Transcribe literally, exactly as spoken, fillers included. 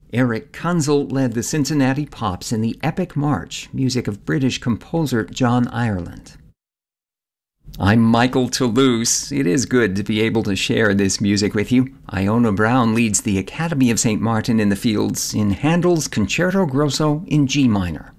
Eric Kunzel led the Cincinnati Pops in the epic march, music of British composer John Ireland. I'm Michael Toulouse. It is good to be able to share this music with you. Iona Brown leads the Academy of Saint Martin in the Fields in Handel's Concerto Grosso in G minor.